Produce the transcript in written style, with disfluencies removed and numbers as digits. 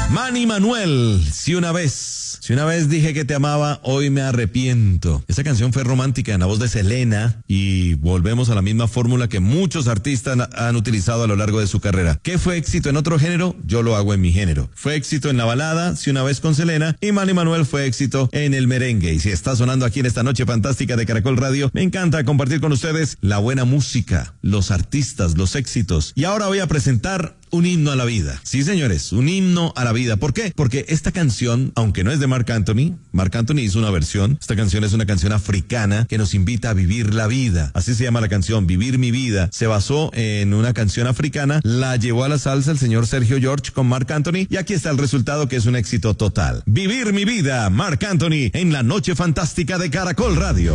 Manny Manuel, si una vez dije que te amaba, hoy me arrepiento. Esa canción fue romántica en la voz de Selena y volvemos a la misma fórmula que muchos artistas han utilizado a lo largo de su carrera. ¿Qué fue éxito en otro género? Yo lo hago en mi género. Fue éxito en la balada, Si una vez con Selena, y Manny Manuel fue éxito en el merengue. Y si está sonando aquí en esta noche fantástica de Caracol Radio, me encanta compartir con ustedes la buena música, los artistas, los éxitos. Y ahora voy a presentar un himno a la vida. Sí, señores, un himno a la vida. ¿Por qué? Porque esta canción, aunque no es de Marc Anthony hizo una versión. Esta canción es una canción africana que nos invita a vivir la vida. Así se llama la canción, Vivir mi vida. Se basó en una canción africana, la llevó a la salsa el señor Sergio George con Marc Anthony y aquí está el resultado, que es un éxito total. Vivir mi vida, Marc Anthony, en la noche fantástica de Caracol Radio.